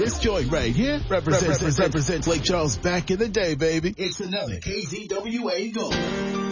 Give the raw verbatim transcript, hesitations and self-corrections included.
This joint right here represents, represents, represents Lake Charles back in the day, baby. It's another K Z W A Gold.